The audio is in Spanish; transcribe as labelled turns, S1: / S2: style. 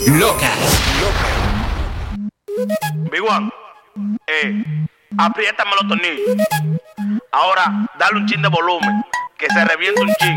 S1: Loca.
S2: Big One, apriétame los tornillos. Ahora, dale un chin de volumen, que se reviente un chin.